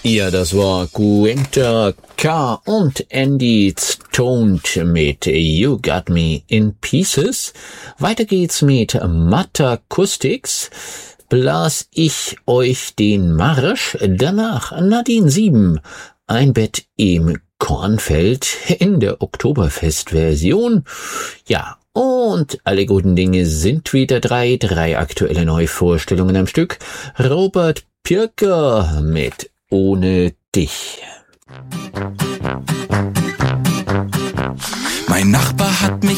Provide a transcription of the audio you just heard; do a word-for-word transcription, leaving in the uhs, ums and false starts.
Ja, das war Gwynter K. und Andy Stoned mit You Got Me in Pieces. Weiter geht's mit Matakustics. Blas ich euch den Marsch. Danach Nadine sieben. Ein Bett im Kornfeld in der Oktoberfest-Version. Ja, und alle guten Dinge sind wieder drei. Drei aktuelle Neuvorstellungen am Stück. Robert Pirker mit Ohne dich. Mein Nachbar hat mich